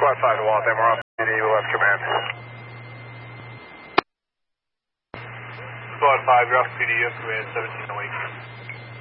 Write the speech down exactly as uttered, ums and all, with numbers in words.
Squad five to Waltham, we're off P D, left command. Squad five, you're off P D, you have command seventeen oh eight.